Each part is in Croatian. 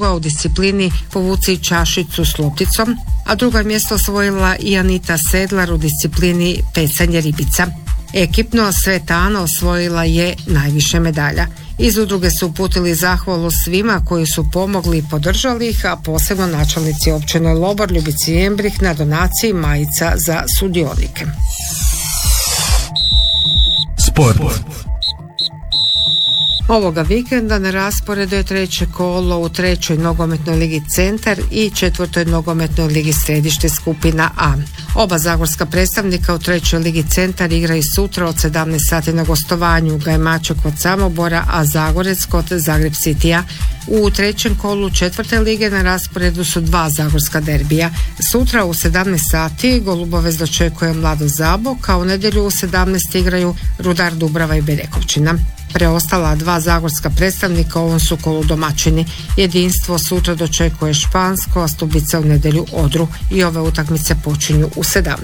druga u disciplini povuci čašicu s lopticom, a drugo je mjesto osvojila i Anita Sedlar u disciplini pecanje ribica. Ekipno Sveta Ana osvojila je najviše medalja. Iz udruge su uputili zahvalu svima koji su pomogli i podržali ih, a posebno načelnici općine Lobor Ljubici Jembrih na donaciji majica za sudionike. Sport. Ovoga vikenda na rasporedu je treće kolo u trećoj nogometnoj ligi Centar i četvrtoj nogometnoj ligi Središte skupina A. Oba zagorska predstavnika u trećoj ligi Centar igraju sutra od 17 sati na gostovanju. Gajmača kod Samobora, a Zagorec kod Zagreb Citya. U trećem kolu četvrte lige na rasporedu su dva zagorska derbija. Sutra u 17 sati Golubovec dočekuje Mlado Zabok, a u nedjelju u 17 igraju Rudar Dubrava i Berekovčina. Preostala dva zagorska predstavnika u ovom su kolu domaćini. Jedinstvo sutra dočekuje Špansko, a Stubica u nedjelju Odru, i ove utakmice počinju u 17.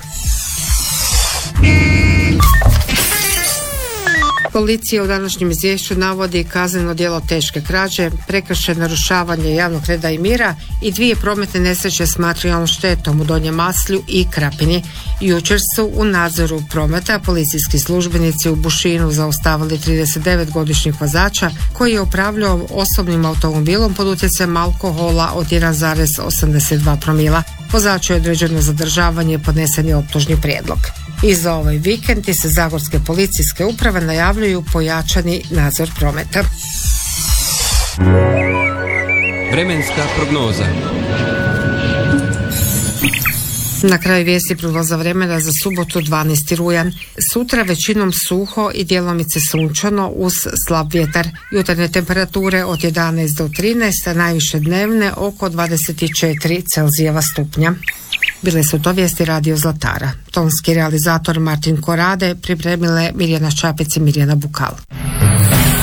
Policija u današnjem izvješću navodi kazneno djelo teške krađe, prekršaj narušavanja javnog reda i mira i 2 prometne nesreće s materijalnom štetom u Donjem Maslju i Krapini. Jučer su u nadzoru prometa policijski službenici u Bušinu zaustavili 39-godišnjeg vozača koji je upravljao osobnim automobilom pod utjecajem alkohola od 1,82 promila. Vozaču je određeno zadržavanje i podnesen je optužni prijedlog. I za ovaj vikend se zagorske policijske uprave najavljuju pojačani nadzor prometa. Vremenska prognoza. Na kraju vijesti prognoza vremena za subotu 12. rujan. Sutra većinom suho i djelomice sunčano uz slab vjetar. Jutarnje temperature od 11 do 13, a najviše dnevne oko 24 Celzijeva stupnja. Bile su to vijesti Radio Zlatara. Tonski realizator Martin Korade, pripremile Mirjana Čapec i Mirjana Bukal.